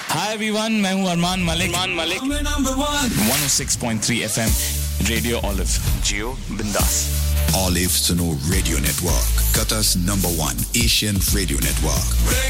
Hi everyone, मैं हूं Armaan Malik 106.3 FM radio olive जियो बिंदास Olive Suno Radio Network, Qatar's #1 Asian radio network.